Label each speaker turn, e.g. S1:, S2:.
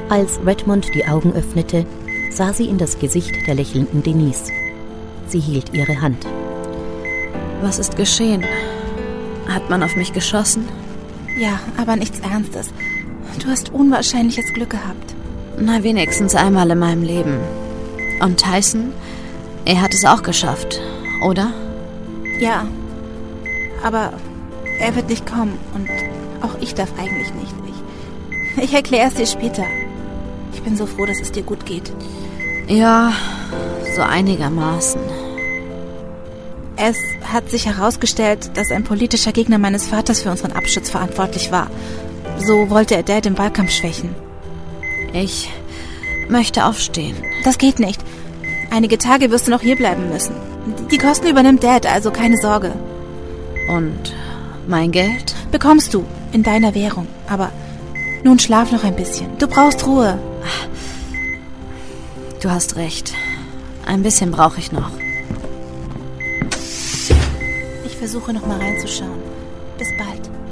S1: Als Redmond die Augen öffnete, sah sie in das Gesicht der lächelnden Denise. Sie hielt ihre Hand.
S2: Was ist geschehen? Hat man auf mich geschossen?
S3: Ja, aber nichts Ernstes. Du hast unwahrscheinliches Glück gehabt.
S2: Na, wenigstens einmal in meinem Leben. Und Tyson? Er hat es auch geschafft, oder?
S3: Ja, aber er wird nicht kommen und auch ich darf eigentlich nicht. Ich erkläre es dir später. Ich bin so froh, dass es dir gut geht.
S2: Ja, so einigermaßen.
S3: Es hat sich herausgestellt, dass ein politischer Gegner meines Vaters für unseren Abschutz verantwortlich war. So wollte er Dad im Wahlkampf schwächen.
S2: Ich möchte aufstehen.
S3: Das geht nicht. Einige Tage wirst du noch hierbleiben müssen. Die Kosten übernimmt Dad, also keine Sorge.
S2: Und mein Geld?
S3: Bekommst du in deiner Währung. Aber nun schlaf noch ein bisschen. Du brauchst Ruhe.
S2: Du hast recht. Ein bisschen brauche ich noch.
S3: Ich versuche noch mal reinzuschauen. Bis bald.